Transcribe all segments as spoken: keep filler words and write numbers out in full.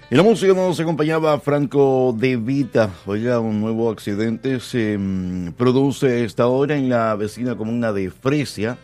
En la música nos acompañaba Franco De Vita. Oiga, un nuevo accidente se mm, produce a esta hora en la vecina comuna de Fresia,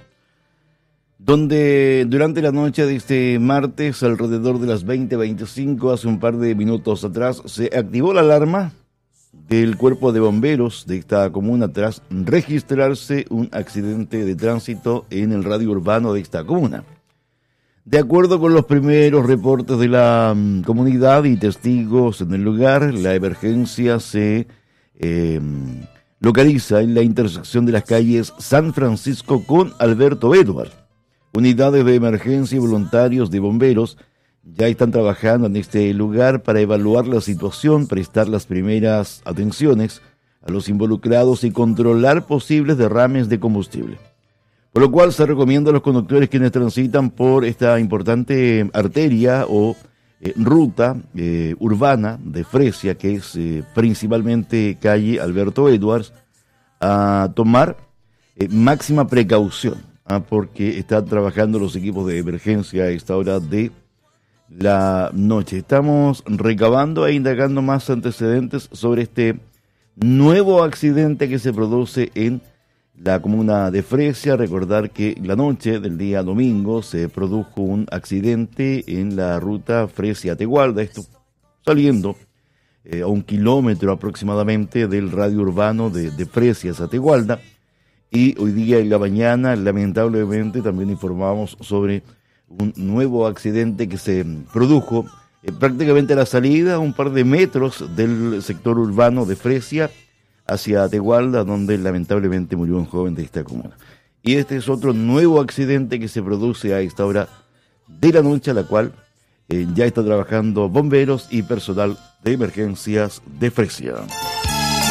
donde durante la noche de este martes, alrededor de las veinte veinticinco, hace un par de minutos atrás, se activó la alarma del cuerpo de bomberos de esta comuna tras registrarse un accidente de tránsito en el radio urbano de esta comuna. De acuerdo con los primeros reportes de la um, comunidad y testigos en el lugar, la emergencia se eh, localiza en la intersección de las calles San Francisco con Alberto Edwards. Unidades de emergencia y voluntarios de bomberos ya están trabajando en este lugar para evaluar la situación, prestar las primeras atenciones a los involucrados y controlar posibles derrames de combustible. Por lo cual se recomienda a los conductores quienes transitan por esta importante arteria o eh, ruta eh, urbana de Fresia, que es eh, principalmente calle Alberto Edwards, a tomar eh, máxima precaución, ¿ah? porque están trabajando los equipos de emergencia a esta hora de la noche. Estamos recabando e indagando más antecedentes sobre este nuevo accidente que se produce en la comuna de Fresia. Recordar que la noche del día domingo se produjo un accidente en la ruta Fresia-Tegualda, esto saliendo eh, a un kilómetro aproximadamente del radio urbano de, de Fresia a Tegualda, y hoy día en la mañana lamentablemente también informamos sobre un nuevo accidente que se produjo eh, prácticamente a la salida, a un par de metros del sector urbano de Fresia hacia Tegualda, donde lamentablemente murió un joven de esta comuna. Y este es otro nuevo accidente que se produce a esta hora de la noche, a la cual eh, ya está trabajando bomberos y personal de emergencias de Fresia.